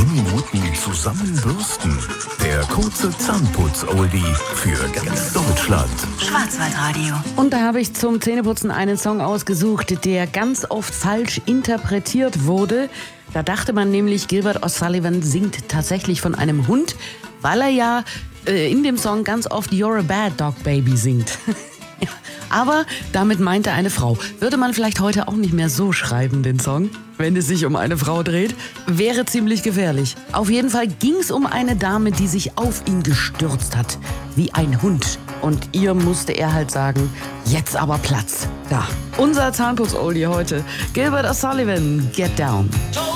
Minuten zusammenbürsten. Der kurze Zahnputz-Oldie für ganz Deutschland. Schwarzwaldradio. Und da habe ich zum Zähneputzen einen Song ausgesucht, der ganz oft falsch interpretiert wurde. Da dachte man nämlich, Gilbert O'Sullivan singt tatsächlich von einem Hund, weil er ja in dem Song ganz oft You're a Bad Dog Baby singt. Aber damit meinte eine Frau. Würde man vielleicht heute auch nicht mehr so schreiben, den Song, wenn es sich um eine Frau dreht? Wäre ziemlich gefährlich. Auf jeden Fall ging es um eine Dame, die sich auf ihn gestürzt hat, wie ein Hund. Und ihr musste er halt sagen, jetzt aber Platz. Da, unser Zahnputz-Oldie heute. Gilbert O'Sullivan, Get Down.